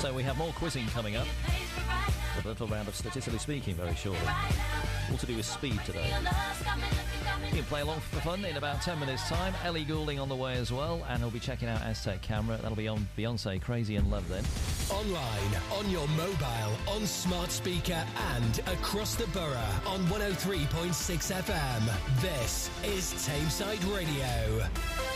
So we have more quizzing coming up, with a little round of Statistically Speaking very shortly. All to do with speed today. You can play along for fun in about 10 minutes' time. Ellie Goulding on the way as well, and he'll be checking out Aztec Camera. That'll be on Beyonce, Crazy in Love then. Online, on your mobile, on smart speaker, and across the borough on 103.6 FM. This is Tameside Radio.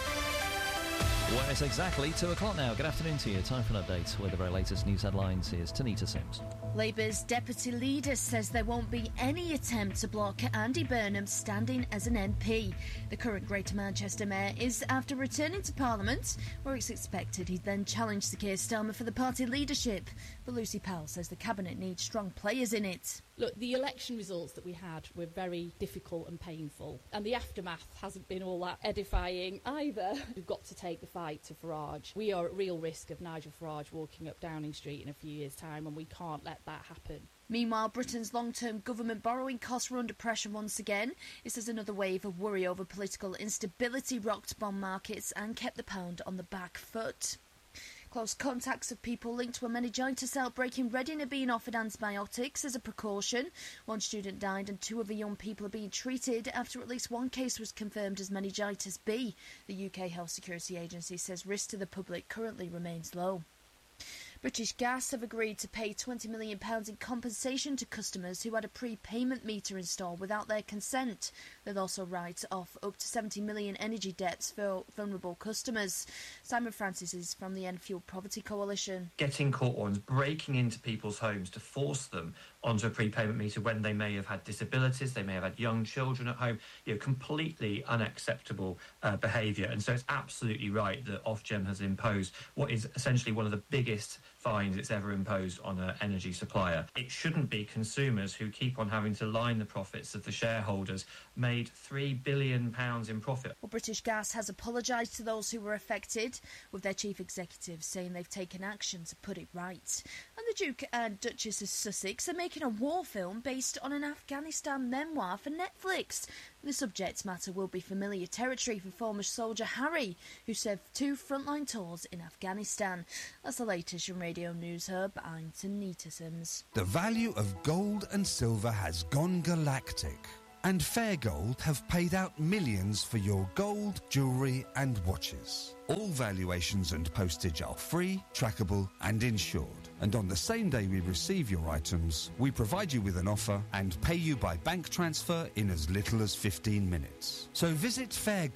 Well, it's exactly 2 o'clock now. Good afternoon to you. Time for an update with the very latest news headlines. Here's Tanita Sims. Labour's deputy leader says there won't be any attempt to block Andy Burnham standing as an MP. The current Greater Manchester mayor is after returning to Parliament, where it's expected he'd then challenge Sir Keir Starmer for the party leadership. But Lucy Powell says the Cabinet needs strong players in it. Look, the election results that we had were very difficult and painful, and the aftermath hasn't been all that edifying either. We've got to take the fight to Farage. We are at real risk of Nigel Farage walking up Downing Street in a few years' time, and we can't let that happen. Meanwhile, Britain's long-term government borrowing costs were under pressure once again. This is another wave of worry over political instability rocked bond markets and kept the pound on the back foot. Close contacts of people linked to a meningitis outbreak in Reading are being offered antibiotics as a precaution. One student died and 2 other young people are being treated after at least one case was confirmed as meningitis B. The UK Health Security Agency says risk to the public currently remains low. British Gas have agreed to pay £20 million in compensation to customers who had a prepayment meter installed without their consent. They'll also write off up to 70 million energy debts for vulnerable customers. Simon Francis is from the End Fuel Poverty Coalition. Getting court warrants, breaking into people's homes to force them onto a prepayment meter when they may have had disabilities, they may have had young children at home, completely unacceptable behaviour. And so it's absolutely right that Ofgem has imposed what is essentially one of the biggest fines it's ever imposed on an energy supplier. It shouldn't be consumers who keep on having to line the profits of the shareholders made £3 billion in profit. Well, British Gas has apologised to those who were affected, with their chief executive saying they've taken action to put it right. And the Duke and Duchess of Sussex are making a war film based on an Afghanistan memoir for Netflix. The subject matter will be familiar territory for former soldier Harry, who served 2 frontline tours in Afghanistan. That's the latest from Radio News Hub. I'm Tanita Sims. The value of gold and silver has gone galactic, and Fair Gold have paid out millions for your gold, jewellery and watches. All valuations and postage are free, trackable and insured. And on the same day we receive your items, we provide you with an offer and pay you by bank transfer in as little as 15 minutes. So visit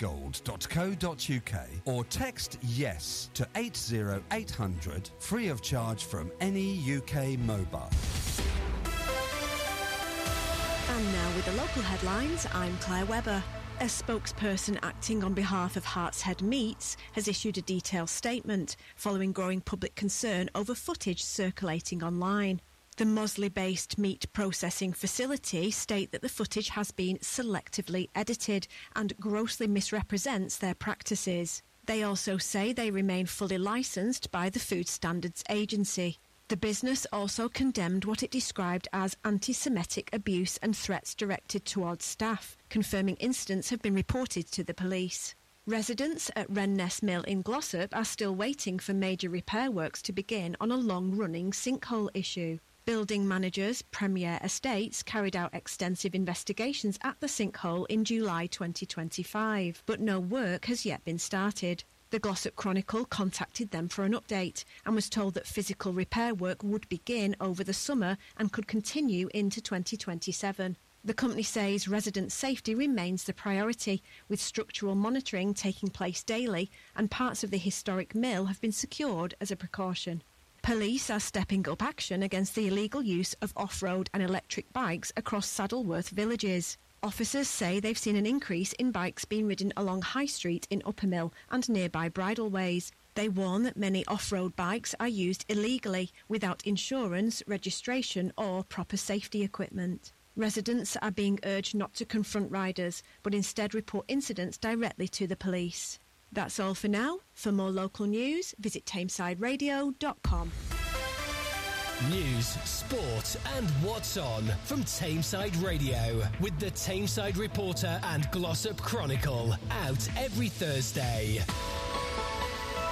fairgold.co.uk or text YES to 80800 free of charge from any UK mobile. And now with the local headlines, I'm Claire Webber. A spokesperson acting on behalf of Hartshead Meats has issued a detailed statement following growing public concern over footage circulating online. The Moseley-based meat processing facility state that the footage has been selectively edited and grossly misrepresents their practices. They also say they remain fully licensed by the Food Standards Agency. The business also condemned what it described as anti-Semitic abuse and threats directed towards staff, confirming incidents have been reported to the police. Residents at Wrenness Mill in Glossop are still waiting for major repair works to begin on a long-running sinkhole issue. Building managers Premier Estates carried out extensive investigations at the sinkhole in July 2025, but no work has yet been started. The Glossop Chronicle contacted them for an update and was told that physical repair work would begin over the summer and could continue into 2027. The company says resident safety remains the priority, with structural monitoring taking place daily, and parts of the historic mill have been secured as a precaution. Police are stepping up action against the illegal use of off-road and electric bikes across Saddleworth villages. Officers say they've seen an increase in bikes being ridden along High Street in Uppermill and nearby bridleways. They warn that many off-road bikes are used illegally, without insurance, registration or proper safety equipment. Residents are being urged not to confront riders, but instead report incidents directly to the police. That's all for now. For more local news, visit tamesideradio.com. News, sport and what's on from Tameside Radio with the Tameside Reporter and Glossop Chronicle, out every Thursday.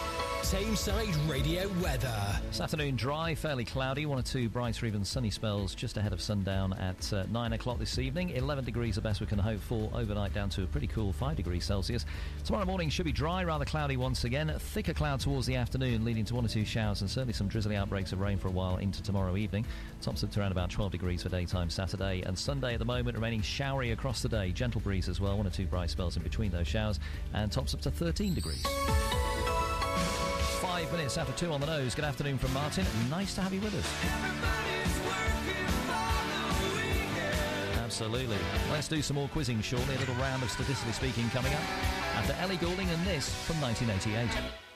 Tameside Radio weather. This afternoon dry, fairly cloudy, 1 or 2 bright or even sunny spells just ahead of sundown at 9 o'clock this evening. 11 degrees the best we can hope for, overnight down to a pretty cool 5 degrees Celsius. Tomorrow morning should be dry, rather cloudy once again. Thicker cloud towards the afternoon, leading to 1 or 2 showers and certainly some drizzly outbreaks of rain for a while into tomorrow evening. Tops up to around about 12 degrees for daytime Saturday, and Sunday at the moment remaining showery across the day. Gentle breeze as well, 1 or 2 bright spells in between those showers, and tops up to 13 degrees. 5 minutes after 2 on the nose. Good afternoon from Martin. Nice to have you with us. Absolutely. Let's do some more quizzing shortly. A little round of Statistically Speaking coming up after Ellie Goulding and this from 1988.